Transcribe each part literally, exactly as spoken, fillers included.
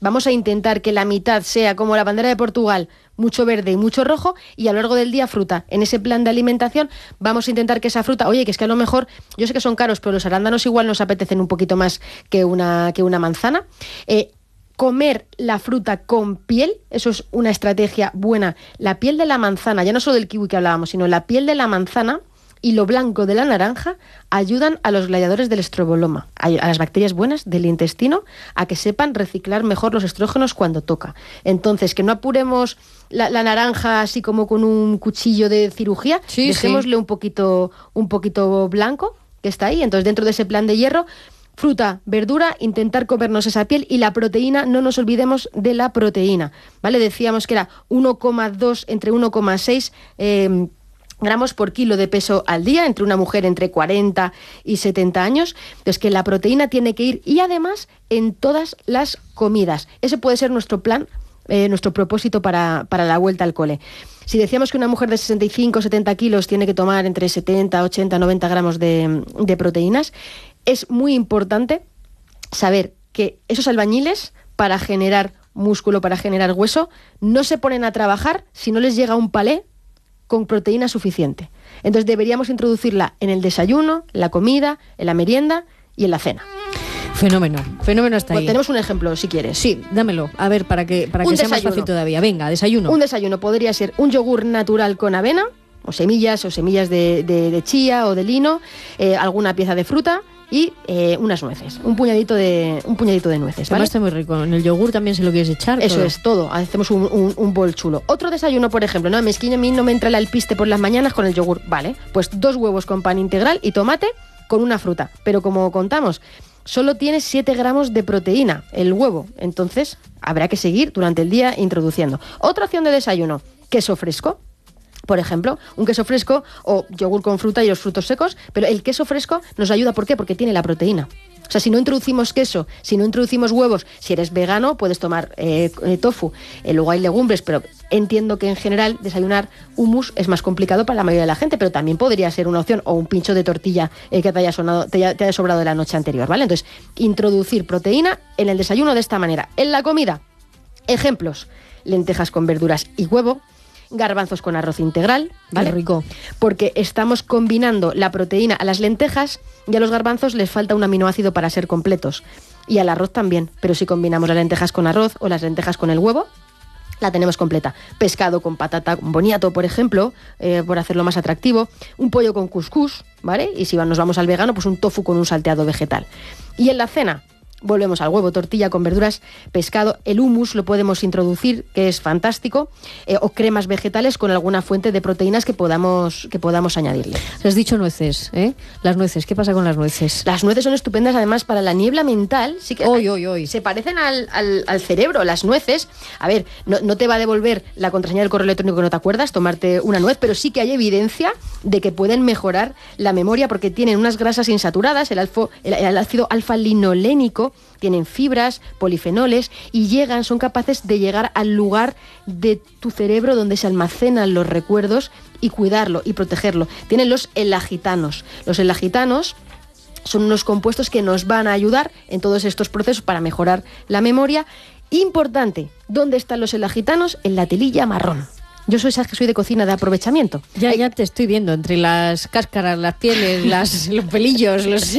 vamos a intentar que la mitad sea como la bandera de Portugal, mucho verde y mucho rojo, y a lo largo del día fruta. En ese plan de alimentación vamos a intentar que esa fruta, oye, que es que a lo mejor, yo sé que son caros, pero los arándanos igual nos apetecen un poquito más que una, que una manzana. Eh, comer la fruta con piel, eso es una estrategia buena. La piel de la manzana, ya no solo del kiwi que hablábamos, sino la piel de la manzana y lo blanco de la naranja ayudan a los gladiadores del estroboloma, a las bacterias buenas del intestino, a que sepan reciclar mejor los estrógenos cuando toca. Entonces, que no apuremos la, la naranja así como con un cuchillo de cirugía, sí, dejémosle sí. un poquito, un poquito blanco, que está ahí. Entonces, dentro de ese plan de hierro, fruta, verdura, intentar comernos esa piel, y la proteína, no nos olvidemos de la proteína, ¿vale? Decíamos que era uno coma dos, entre uno coma seis eh, gramos por kilo de peso al día, entre una mujer entre cuarenta y setenta años. Entonces, que la proteína tiene que ir, y además en todas las comidas. Ese puede ser nuestro plan, eh, nuestro propósito para, para la vuelta al cole. Si decíamos que una mujer de sesenta y cinco, setenta kilos tiene que tomar entre setenta, ochenta, noventa gramos de, de proteínas, es muy importante saber que esos albañiles, para generar músculo, para generar hueso, no se ponen a trabajar si no les llega un palé con proteína suficiente. Entonces deberíamos introducirla en el desayuno, en la comida, en la merienda y en la cena. Fenómeno, fenómeno hasta pues ahí. Tenemos un ejemplo, si quieres. Sí, dámelo, a ver, para que, para que sea más fácil todavía. Venga, desayuno. Un desayuno podría ser un yogur natural con avena, o semillas, o semillas de, de, de chía o de lino, eh, alguna pieza de fruta y eh, unas nueces, un puñadito de un puñadito de nueces, ¿vale? Además está muy rico. En el yogur también se lo quieres echar. Eso todo. es todo. Hacemos un, un, un bol chulo. Otro desayuno, por ejemplo, no, es que a mí no me entra el alpiste por las mañanas con el yogur, vale. Pues dos huevos con pan integral y tomate con una fruta. Pero como contamos, solo tiene siete gramos de proteína el huevo. Entonces habrá que seguir durante el día introduciendo. Otra opción de desayuno, queso fresco. Por ejemplo, un queso fresco o yogur con fruta y los frutos secos, pero el queso fresco nos ayuda, ¿por qué? Porque tiene la proteína. O sea, si no introducimos queso, si no introducimos huevos, si eres vegano puedes tomar eh, tofu, eh, luego hay legumbres, pero entiendo que en general desayunar hummus es más complicado para la mayoría de la gente, pero también podría ser una opción, o un pincho de tortilla eh, que te haya, sonado, te, haya, te haya sobrado de la noche anterior, ¿vale? Entonces, introducir proteína en el desayuno de esta manera. En la comida, ejemplos, lentejas con verduras y huevo, garbanzos con arroz integral, ¿vale? Qué rico. Porque estamos combinando la proteína a las lentejas, y a los garbanzos les falta un aminoácido para ser completos. Y al arroz también, pero si combinamos las lentejas con arroz o las lentejas con el huevo, la tenemos completa. Pescado con patata, con boniato, por ejemplo, eh, por hacerlo más atractivo. Un pollo con cuscús, ¿vale? Y si nos vamos al vegano, pues un tofu con un salteado vegetal. Y en la cena, volvemos al huevo, tortilla con verduras, pescado, el hummus lo podemos introducir, que es fantástico, eh, o cremas vegetales con alguna fuente de proteínas que podamos, que podamos añadirle. Has dicho nueces, ¿eh? Las nueces, ¿qué pasa con las nueces? Las nueces son estupendas, además, para la niebla mental. Sí que hoy, hoy, hoy. Se parecen al, al, al cerebro, las nueces. A ver, no, no te va a devolver la contraseña del correo electrónico que no te acuerdas, tomarte una nuez, pero sí que hay evidencia de que pueden mejorar la memoria porque tienen unas grasas insaturadas, el, alfo, el, el ácido alfa-linolénico, tienen fibras, polifenoles, y llegan, son capaces de llegar al lugar de tu cerebro donde se almacenan los recuerdos y cuidarlo y protegerlo. Tienen los elagitanos. Los elagitanos son unos compuestos que nos van a ayudar en todos estos procesos para mejorar la memoria. Importante, ¿dónde están los elagitanos? En la telilla marrón. Yo soy, sabes que soy de cocina de aprovechamiento. Ya, Hay... ya te estoy viendo, entre las cáscaras, las pieles, las, los pelillos, los...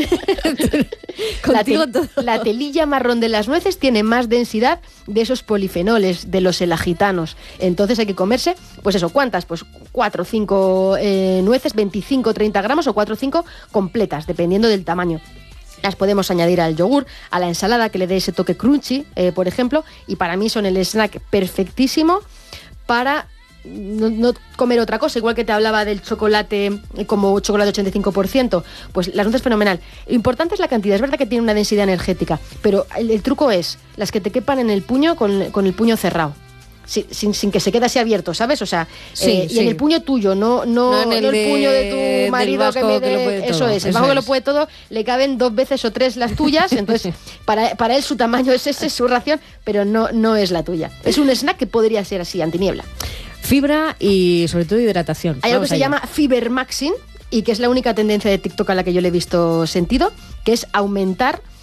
la, te, la telilla marrón de las nueces tiene más densidad de esos polifenoles, de los elagitanos. Entonces hay que comerse, pues eso, ¿cuántas? Pues cuatro o cinco eh, nueces, veinticinco o treinta gramos, o cuatro o cinco completas, dependiendo del tamaño. Las podemos añadir al yogur, a la ensalada, que le dé ese toque crunchy, eh, por ejemplo, y para mí son el snack perfectísimo para... No, no comer otra cosa, igual que te hablaba del chocolate como chocolate ochenta y cinco por ciento, pues las nueces fenomenal. Lo importante es la cantidad, es verdad que tiene una densidad energética, pero el, el truco es las que te quepan en el puño con, con el puño cerrado. Sin, sin, sin que se quede así abierto, ¿sabes? O sea, sí, eh, sí. Y en el puño tuyo, no, no, no en el, no el de, puño de tu marido que, me, que lo puede eso todo. es, el eso bajo es. que lo puede todo, le caben dos veces o tres las tuyas, entonces para, para él su tamaño es ese, su ración, pero no, no es la tuya. Es un snack que podría ser así, antiniebla. Fibra y sobre todo hidratación. Hay algo que se llama Fibermaxin y que es la única tendencia de TikTok a la que yo le he visto sentido, que es aumentar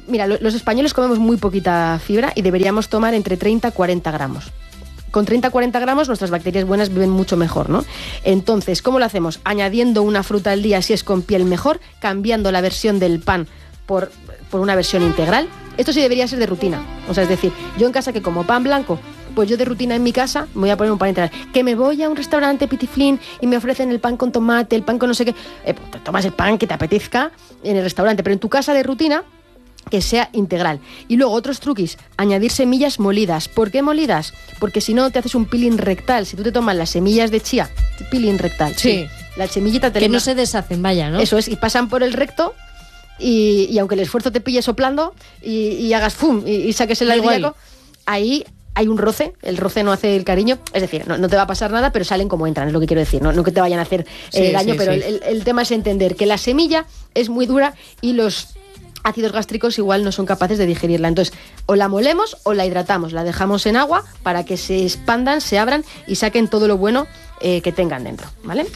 Mira, lo, los españoles comemos muy poquita fibra y deberíamos tomar entre treinta a cuarenta gramos. Con treinta a cuarenta gramos nuestras bacterias buenas viven mucho mejor, ¿no? Entonces, ¿cómo lo hacemos? Añadiendo una fruta al día si es con piel mejor, cambiando la versión del pan por, por una versión integral. Esto sí debería ser de rutina. O sea, es decir, yo en casa que como pan blanco, pues yo de rutina en mi casa me voy a poner un pan integral. Que me voy a un restaurante pitiflín y me ofrecen el pan con tomate, el pan con no sé qué. Eh, pues te tomas el pan que te apetezca en el restaurante, pero en tu casa de rutina que sea integral. Y luego otros truquis, añadir semillas molidas. ¿Por qué molidas? Porque si no te haces un peeling rectal. Si tú te tomas las semillas de chía, peeling rectal. Sí. sí la semillita te que no se deshacen, vaya, ¿no? Eso es, y pasan por el recto. Y, y aunque el esfuerzo te pille soplando y, y hagas fum y, y saques el aire, ahí hay un roce, el roce no hace el cariño, es decir, no, no te va a pasar nada, pero salen como entran, es lo que quiero decir, no, no que te vayan a hacer eh, sí, daño, sí, pero sí. El, el tema es entender que la semilla es muy dura y los ácidos gástricos igual no son capaces de digerirla, entonces o la molemos o la hidratamos, la dejamos en agua para que se expandan, se abran y saquen todo lo bueno eh, que tengan dentro, ¿vale?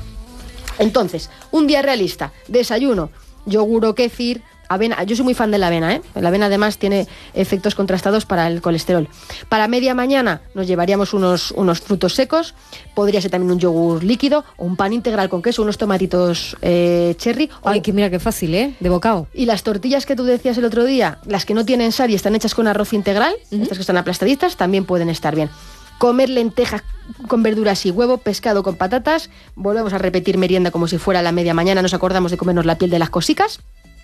Entonces, un día realista, desayuno, yogur o kéfir, avena. Yo soy muy fan de la avena, ¿eh? La avena además tiene efectos contrastados para el colesterol. Para media mañana nos llevaríamos unos, unos frutos secos, podría ser también un yogur líquido o un pan integral con queso, unos tomatitos eh, cherry. Ay, que mira qué fácil, ¿eh? De bocado. Y las tortillas que tú decías el otro día, las que no tienen sal y están hechas con arroz integral, uh-huh. estas que están aplastaditas, también pueden estar bien. Comer lentejas con verduras y huevo, pescado con patatas. Volvemos a repetir merienda como si fuera la media mañana. Nos acordamos de comernos la piel de las cosicas.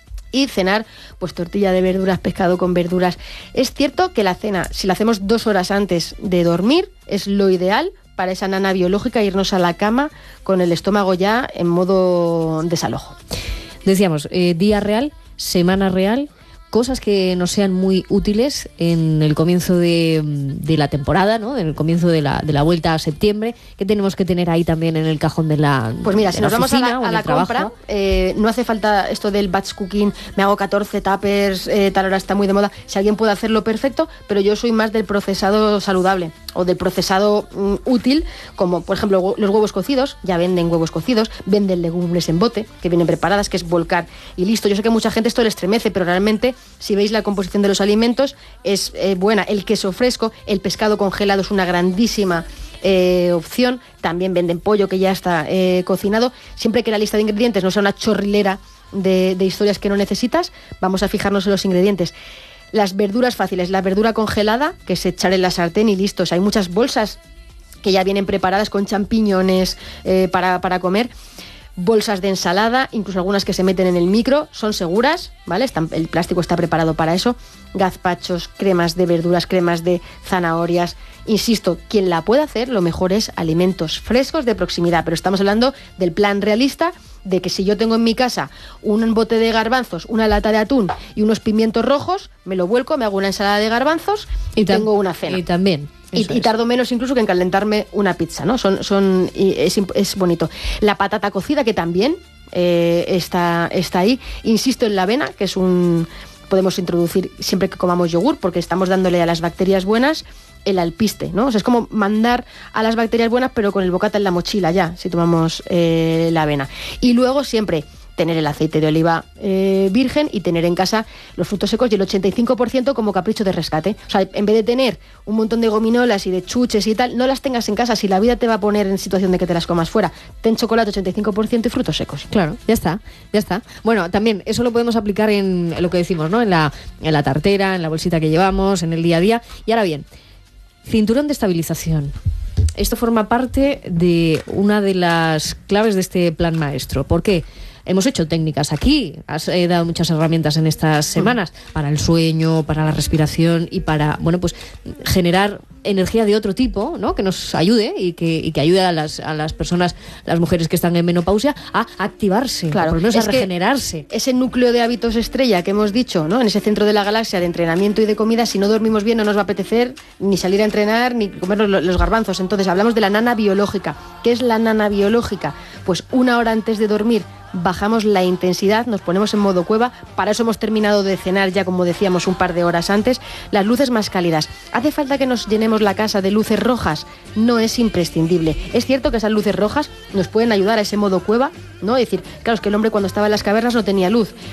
Y cenar, pues tortilla de verduras, pescado con verduras. Es cierto que la cena, si la hacemos dos horas antes de dormir, es lo ideal para esa nana biológica, irnos a la cama con el estómago ya en modo desalojo. Decíamos, eh, día real, semana real, cosas que nos sean muy útiles en el comienzo de, de la temporada, ¿no? En el comienzo de la, de la vuelta a septiembre, que tenemos que tener ahí también en el cajón de la Pues mira, si nos vamos a la, a la compra, eh, no hace falta esto del batch cooking, me hago catorce tuppers, eh, tal hora está muy de moda, si alguien puede hacerlo perfecto, pero yo soy más del procesado saludable o del procesado mm, útil, como por ejemplo los huevos cocidos, ya venden huevos cocidos, venden legumbres en bote, que vienen preparadas, que es volcar y listo. Yo sé que a mucha gente esto le estremece, pero realmente si veis la composición de los alimentos es eh, buena. El queso fresco, el pescado congelado es una grandísima eh, opción. También venden pollo que ya está eh, cocinado. Siempre que la lista de ingredientes no sea una chorrilera de, de historias que no necesitas, vamos a fijarnos en los ingredientes. Las verduras fáciles, la verdura congelada, que es echar en la sartén y listos. Hay muchas bolsas que ya vienen preparadas con champiñones eh, para, para comer. Bolsas de ensalada, incluso algunas que se meten en el micro, son seguras, ¿vale? Están, el plástico está preparado para eso. Gazpachos, cremas de verduras, cremas de zanahorias. Insisto, quien la pueda hacer, lo mejor es alimentos frescos de proximidad, pero estamos hablando del plan realista de que si yo tengo en mi casa un bote de garbanzos, una lata de atún y unos pimientos rojos, me lo vuelco, me hago una ensalada de garbanzos y, y tengo una cena. Y también... Y, y tardo menos incluso que en calentarme una pizza, ¿no? Son, son, es, es bonito. La patata cocida, que también eh, está, está ahí. Insisto en la avena, que es un... podemos introducir siempre que comamos yogur, porque estamos dándole a las bacterias buenas el alpiste, ¿no? O sea, es como mandar a las bacterias buenas, pero con el bocata en la mochila ya, si tomamos eh, la avena. Y luego siempre tener el aceite de oliva eh, virgen y tener en casa los frutos secos y el ochenta y cinco por ciento como capricho de rescate. O sea, en vez de tener un montón de gominolas y de chuches y tal, no las tengas en casa si la vida te va a poner en situación de que te las comas fuera. Ten chocolate ochenta y cinco por ciento y frutos secos. Claro, ya está, ya está. Bueno, también eso lo podemos aplicar en lo que decimos, ¿no? En la, en la tartera, en la bolsita que llevamos, en el día a día. Y ahora bien, cinturón de estabilización. Esto forma parte de una de las claves de este plan maestro. ¿Por qué? Hemos hecho técnicas aquí, has eh, dado muchas herramientas en estas semanas para el sueño, para la respiración y para, bueno, pues generar energía de otro tipo, ¿no? Que nos ayude y que, y que ayude a las, a las personas, las mujeres que están en menopausia, a activarse, claro, por lo menos es a regenerarse. Ese núcleo de hábitos estrella que hemos dicho, ¿no? En ese centro de la galaxia de entrenamiento y de comida, si no dormimos bien no nos va a apetecer ni salir a entrenar ni comer los, los garbanzos. Entonces hablamos de la nana biológica. ¿Qué es la nana biológica? Pues una hora antes de dormir bajamos la intensidad, nos ponemos en modo cueva. Para eso hemos terminado de cenar ya, como decíamos, un par de horas antes. Las luces más cálidas. ¿Hace falta que nos llenemos la casa de luces rojas? No es imprescindible. Es cierto que esas luces rojas nos pueden ayudar a ese modo cueva, ¿no? Es decir, claro, es que el hombre cuando estaba en las cavernas no tenía luz.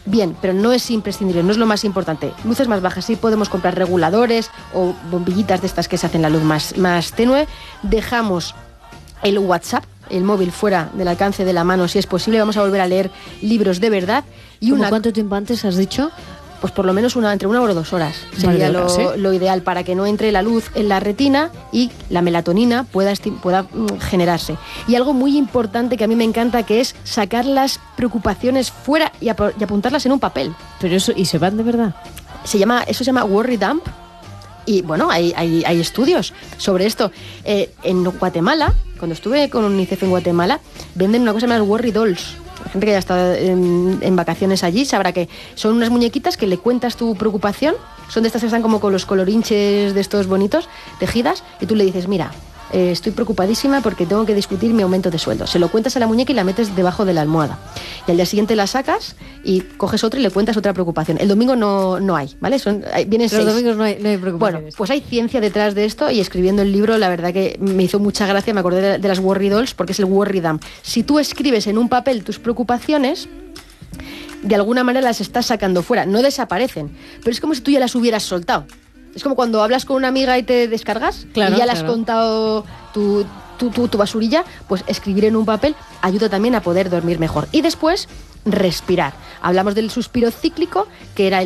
bien, pero no es imprescindible, no es lo más importante. Luces más bajas, sí podemos comprar reguladores o bombillitas de estas que se hacen la luz más, más tenue. Dejamos el WhatsApp, el móvil, fuera del alcance de la mano si es posible. Vamos a volver a leer libros de verdad. ¿Y una... cuánto tiempo antes has dicho? Pues por lo menos una, entre una hora o dos horas sería vale, horas, lo, ¿eh? lo ideal para que no entre la luz en la retina y la melatonina pueda, esti- pueda mm, generarse. Y algo muy importante que a mí me encanta, que es sacar las preocupaciones fuera y, ap- y apuntarlas en un papel. Pero eso, ¿y se van de verdad? Se llama, eso se llama worry dump. Y bueno, hay, hay, hay estudios sobre esto. Eh, en Guatemala, cuando estuve con UNICEF en Guatemala, venden una cosa llamada worry dolls. La gente que haya estado en, en vacaciones allí sabrá que son unas muñequitas que le cuentas tu preocupación. Son de estas que están como con los colorinches de estos bonitos, tejidas, y tú le dices, mira, eh, estoy preocupadísima porque tengo que discutir mi aumento de sueldo. Se lo cuentas a la muñeca y la metes debajo de la almohada. Y al día siguiente la sacas y coges otra y le cuentas otra preocupación. El domingo no, no hay, ¿vale? Son, hay vienen Los seis. domingos no hay, no hay preocupaciones. Bueno, pues hay ciencia detrás de esto, y escribiendo el libro, la verdad que me hizo mucha gracia, me acordé de, de las worry dolls, porque es el worry dump. Si tú escribes en un papel tus preocupaciones, de alguna manera las estás sacando fuera, no desaparecen, pero es como si tú ya las hubieras soltado. Es como cuando hablas con una amiga y te descargas, claro, y ya le has claro. contado tu, tu, tu, tu basurilla. Pues escribir en un papel ayuda también a poder dormir mejor. Y después, respirar. Hablamos del suspiro cíclico, que era el...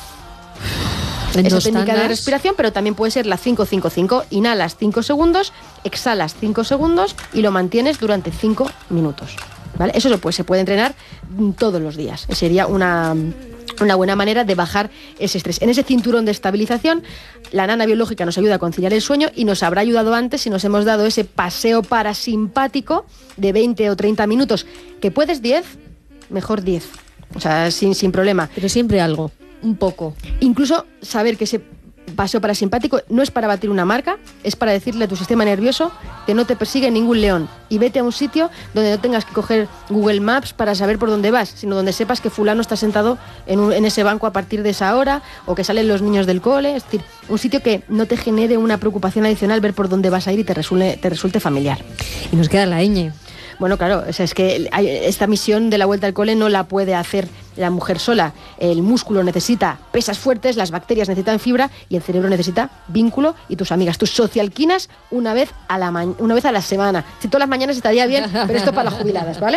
En Esa dos técnica tandas. de respiración, pero también puede ser la cinco cinco cinco. Inhalas cinco segundos, exhalas cinco segundos y lo mantienes durante cinco minutos. ¿Vale? Eso se puede, se puede entrenar todos los días. Sería una, una buena manera de bajar ese estrés. En ese cinturón de estabilización, la nana biológica nos ayuda a conciliar el sueño, y nos habrá ayudado antes si nos hemos dado ese paseo parasimpático de veinte o treinta minutos. ¿Que puedes diez? Mejor diez. O sea, sin, sin problema. Pero siempre algo, un poco. Incluso saber que ese paseo parasimpático no es para batir una marca, es para decirle a tu sistema nervioso que no te persigue ningún león, y vete a un sitio donde no tengas que coger Google Maps para saber por dónde vas, sino donde sepas que fulano está sentado en, un, en ese banco a partir de esa hora, o que salen los niños del cole. Es decir, un sitio que no te genere una preocupación adicional ver por dónde vas a ir y te resulte, te resulte familiar. Y nos queda la ñ. Bueno, claro, o sea, es que hay, esta misión de la vuelta al cole no la puede hacer la mujer sola. El músculo necesita pesas fuertes, las bacterias necesitan fibra, y el cerebro necesita vínculo y tus amigas, tus socialquinas, una vez a la ma- una vez a la semana. Si todas las mañanas estaría bien, pero esto para las jubiladas, ¿vale?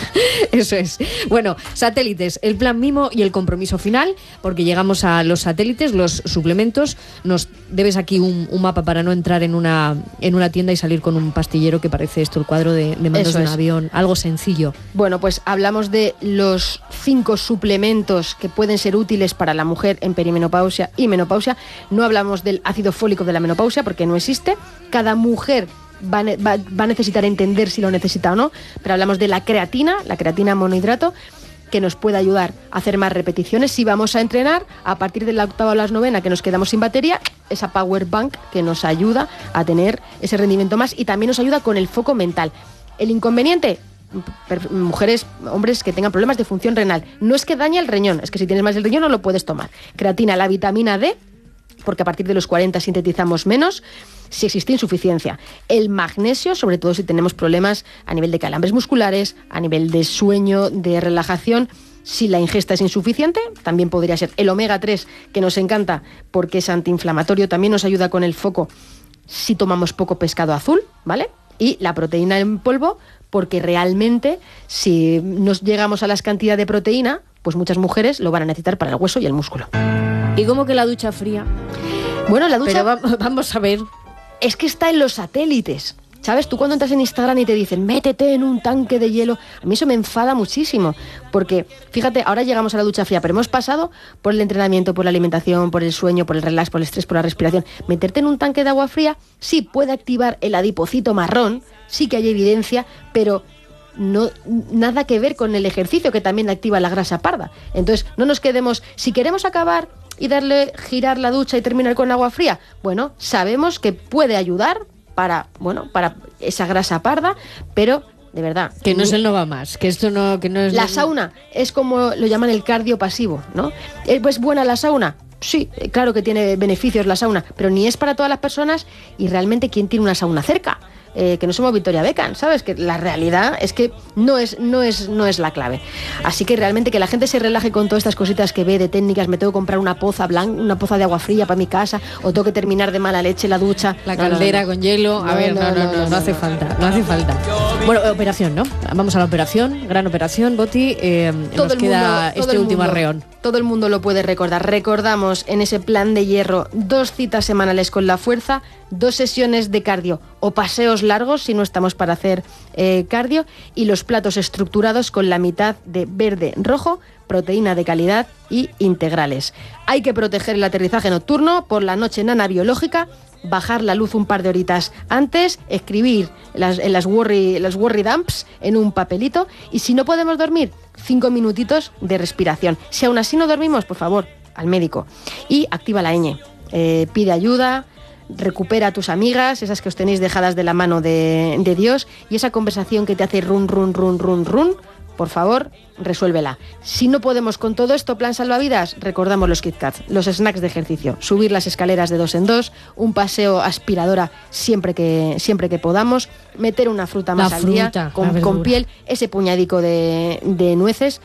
Eso es. Bueno, satélites, el plan mimo y el compromiso final, porque llegamos a los satélites, los suplementos. Nos debes aquí un, un mapa para no entrar en una, en una tienda y salir con un pastillero que parece esto el cuadro de, de mandos Eso de un es. avión. Algo sencillo. Bueno, pues hablamos de los cinco suplementos que pueden ser útiles para la mujer en perimenopausia y menopausia. No hablamos del ácido fólico de la menopausia, porque no existe. Cada mujer va, ne- va, va a necesitar entender si lo necesita o no, pero hablamos de la creatina, la creatina monohidrato, que nos puede ayudar a hacer más repeticiones si vamos a entrenar. A partir de la octava o la novena, que nos quedamos sin batería, esa power bank que nos ayuda a tener ese rendimiento más, y también nos ayuda con el foco mental. El inconveniente, per- mujeres, hombres que tengan problemas de función renal. No es que dañe el riñón, es que si tienes más el riñón no lo puedes tomar. Creatina, la vitamina D, porque a partir de los cuarenta sintetizamos menos, si existe insuficiencia. El magnesio, sobre todo si tenemos problemas a nivel de calambres musculares, a nivel de sueño, de relajación. Si la ingesta es insuficiente, también podría ser. El omega tres, que nos encanta porque es antiinflamatorio, también nos ayuda con el foco si tomamos poco pescado azul, ¿vale? Y la proteína en polvo, porque realmente si nos llegamos a las cantidades de proteína, pues muchas mujeres lo van a necesitar para el hueso y el músculo. ¿Y cómo que la ducha fría? Bueno, la ducha... Pero va- vamos a ver. Es que está en los satélites. ¿Sabes? Tú cuando entras en Instagram y te dicen, métete en un tanque de hielo, a mí eso me enfada muchísimo. Porque, fíjate, ahora llegamos a la ducha fría, pero hemos pasado por el entrenamiento, por la alimentación, por el sueño, por el relax, por el estrés, por la respiración. Meterte en un tanque de agua fría sí puede activar el adipocito marrón, sí que hay evidencia, pero no nada que ver con el ejercicio, que también activa la grasa parda. Entonces, no nos quedemos... Si queremos acabar y darle, girar la ducha y terminar con agua fría, bueno, sabemos que puede ayudar para, bueno, para esa grasa parda, pero de verdad... Que no es el no va más, que esto no, que no es... La sauna es como lo llaman el cardio pasivo, ¿no? ¿Es buena la sauna? Sí, claro que tiene beneficios la sauna, pero ni es para todas las personas, y realmente ¿quién tiene una sauna cerca? eh, que no somos Victoria Beckham, ¿sabes? Que la realidad es que no es, no es, no es la clave. Así que realmente que la gente se relaje con todas estas cositas que ve de técnicas, me tengo que comprar una poza blanca, una poza de agua fría para mi casa, o tengo que terminar de mala leche la ducha. La no, caldera no, no. con hielo. A No, ver, no, no, no, no, no, no hace falta, no hace falta. Bueno, operación, ¿no? Vamos a la operación, gran operación, Boti. Eh, todo nos el queda mundo, este último mundo, arreón. Todo el mundo lo puede recordar. Recordamos en ese plan de hierro dos citas semanales con la fuerza, dos sesiones de cardio o paseos largos si no estamos para hacer eh, cardio, y los platos estructurados con la mitad de verde, rojo, proteína de calidad y integrales. Hay que proteger el aterrizaje nocturno, por la noche nana biológica, bajar la luz un par de horitas antes, escribir las, en las worry, las worry dumps en un papelito, y si no podemos dormir, cinco minutitos de respiración. Si aún así no dormimos, por favor, al médico. Y activa la ñ. Eh, pide ayuda, recupera a tus amigas, esas que os tenéis dejadas de la mano de, de Dios, y esa conversación que te hace run, run, run, run, run, por favor, resuélvela. Si no podemos con todo esto, plan salvavidas, recordamos los Kit Kats, los snacks de ejercicio, subir las escaleras de dos en dos, un paseo aspiradora siempre que, siempre que podamos, meter una fruta más la al fruta, día, con, con piel, ese puñadico de, de nueces.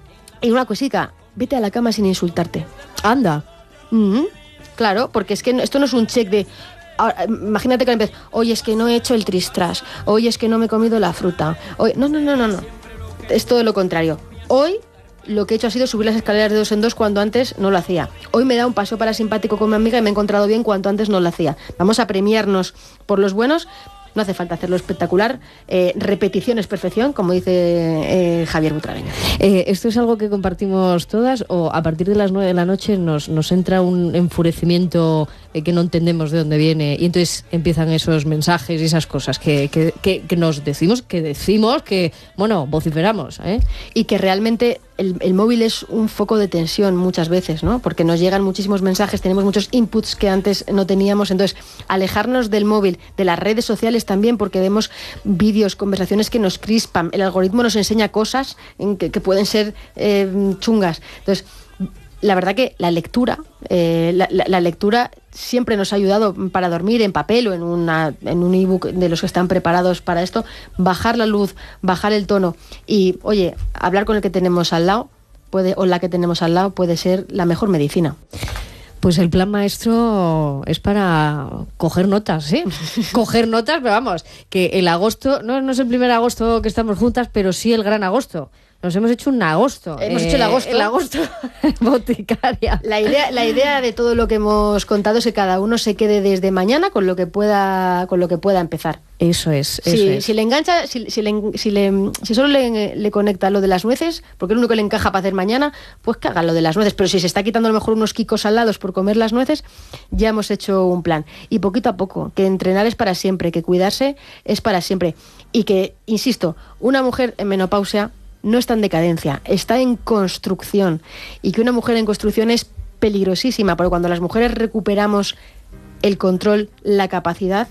Y una cosita, vete a la cama sin insultarte. Anda. Mm-hmm. Claro, porque es que esto no es un check de... Ahora, imagínate que empiezas, oye, es que no he hecho el tris-tras, oye, es que no me he comido la fruta. Oye, no, no, no, no, no. Es todo lo contrario. Hoy lo que he hecho ha sido subir las escaleras de dos en dos cuando antes no lo hacía. Hoy me he dado un paseo parasimpático con mi amiga y me he encontrado bien cuando antes no lo hacía. Vamos a premiarnos por los buenos. No hace falta hacerlo espectacular. Eh, repetición es perfección, como dice eh, Javier Butragueño. Eh, ¿Esto es algo que compartimos todas o a partir de las nueve de la noche nos, nos entra un enfurecimiento eh, que no entendemos de dónde viene y entonces empiezan esos mensajes y esas cosas que, que, que, que nos decimos, que decimos, que, bueno, vociferamos, ¿eh? Y que realmente el, el móvil es un foco de tensión muchas veces, ¿no? Porque nos llegan muchísimos mensajes, tenemos muchos inputs que antes no teníamos, entonces alejarnos del móvil, de las redes sociales también, porque vemos vídeos, conversaciones que nos crispan, el algoritmo nos enseña cosas en que, que pueden ser eh, chungas. Entonces, la verdad que la lectura, eh, la, la, la lectura siempre nos ha ayudado para dormir en papel o en, una, en un ebook de los que están preparados para esto, bajar la luz, bajar el tono y, oye, hablar con el que tenemos al lado puede, o la que tenemos al lado puede ser la mejor medicina. Pues el plan maestro es para coger notas, ¿eh? Coger notas, pero vamos, que el agosto, no, no es el primer agosto que estamos juntas, pero sí el gran agosto. Nos hemos hecho un agosto. Hemos eh, hecho el agosto. El agosto boticaria. La idea, la idea de todo lo que hemos contado es que cada uno se quede desde mañana con lo que pueda, con lo que pueda empezar. Eso es, eso si, es. Si le engancha, si, si, le, si, le, si solo le, le conecta lo de las nueces, porque es lo único que le encaja para hacer mañana, pues que haga lo de las nueces. Pero si se está quitando a lo mejor unos quicos salados por comer las nueces, ya hemos hecho un plan. Y poquito a poco, que entrenar es para siempre, que cuidarse es para siempre. Y que, insisto, una mujer en menopausia no está en decadencia, está en construcción. Y que una mujer en construcción es peligrosísima, porque cuando las mujeres recuperamos el control, la capacidad,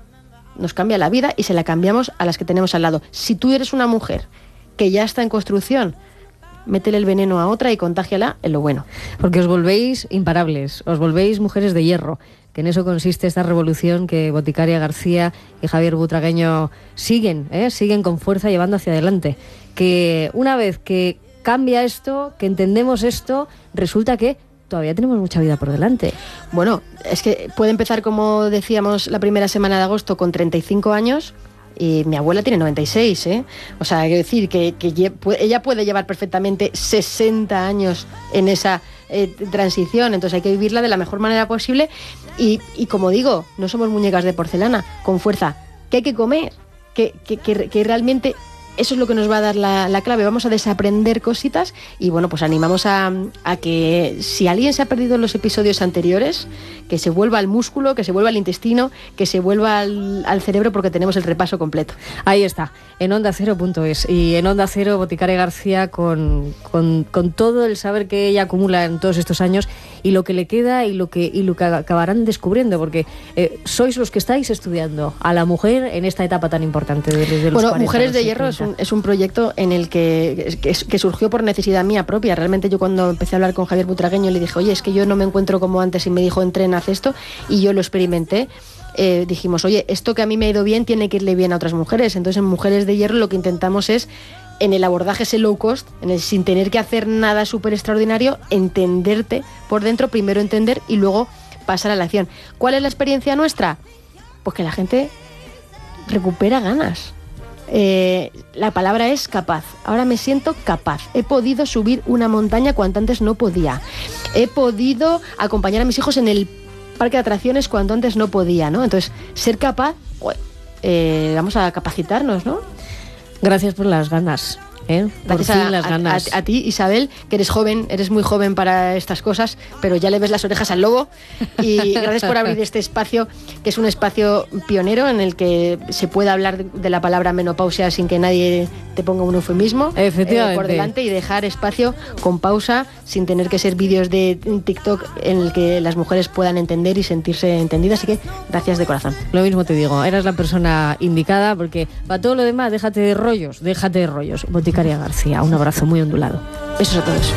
nos cambia la vida y se la cambiamos a las que tenemos al lado. Si tú eres una mujer que ya está en construcción, métele el veneno a otra y contágiala en lo bueno. Porque os volvéis imparables, os volvéis mujeres de hierro, que en eso consiste esta revolución que Boticaria García y Javier Butragueño siguen, ¿eh? siguen con fuerza llevando hacia adelante. Que una vez que cambia esto, que entendemos esto, resulta que todavía tenemos mucha vida por delante. Bueno, es que puede empezar, como decíamos, la primera semana de agosto con treinta y cinco años y mi abuela tiene noventa y seis, ¿eh? O sea, quiero decir que, que ella puede llevar perfectamente sesenta años en esa eh, transición, entonces hay que vivirla de la mejor manera posible y, y como digo, no somos muñecas de porcelana, con fuerza. ¿Qué hay que comer? Que, que, que, que realmente... Eso es lo que nos va a dar la, la clave. Vamos a desaprender cositas y bueno, pues animamos a, a que si alguien se ha perdido en los episodios anteriores, que se vuelva al músculo, que se vuelva al intestino, que se vuelva al, al cerebro, porque tenemos el repaso completo. Ahí está, en onda cero punto es y en Onda Cero Boticaria García con, con, con todo el saber que ella acumula en todos estos años y lo que le queda y lo que, y lo que acabarán descubriendo, porque eh, sois los que estáis estudiando a la mujer en esta etapa tan importante desde los bueno, cuarenta, Mujeres de Hierro es un, es un proyecto en el que, que, que surgió por necesidad mía propia. Realmente yo cuando empecé a hablar con Javier Butragueño le dije, oye, es que yo no me encuentro como antes, y me dijo, entrena, haz esto, y yo lo experimenté eh, dijimos, oye, esto que a mí me ha ido bien tiene que irle bien a otras mujeres. Entonces en Mujeres de Hierro lo que intentamos es, en el abordaje ese low cost, en el, sin tener que hacer nada súper extraordinario, entenderte por dentro, primero entender y luego pasar a la acción. ¿Cuál es la experiencia nuestra? Pues que la gente recupera ganas. Eh, la palabra es capaz. Ahora me siento capaz. He podido subir una montaña cuando antes no podía. He podido acompañar a mis hijos en el parque de atracciones cuando antes no podía, ¿no? Entonces, ser capaz, eh, vamos a capacitarnos, ¿no? Gracias por las ganas. ¿Eh? Por Gracias fin a, las ganas. A, a, a ti, Isabel, que eres joven, eres muy joven para estas cosas, pero ya le ves las orejas al lobo. Y gracias por abrir este espacio, que es un espacio pionero en el que se pueda hablar de, de la palabra menopausia sin que nadie te ponga un eufemismo Efectivamente. Eh, por delante, y dejar espacio con pausa, sin tener que ser vídeos de TikTok en el que las mujeres puedan entender y sentirse entendidas. Así que gracias de corazón. Lo mismo te digo, eras la persona indicada, porque para todo lo demás, déjate de rollos, déjate de rollos. Boticaria García, un abrazo muy ondulado. Besos a todos.